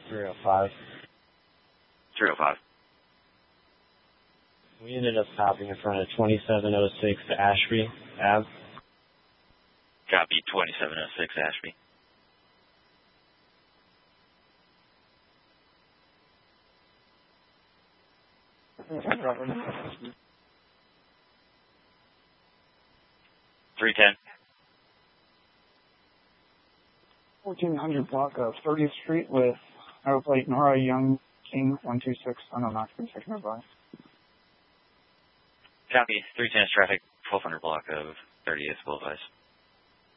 305. 305. We ended up stopping in front of 2706 Ashby Ave. Copy, 2706 Ashby. Robert. 310. 1400 block of 30th Street with Arrow Plate Nora Young King 126 unknown occupant taken by. Copy, 310 traffic, 1200 block of 30th, will advise.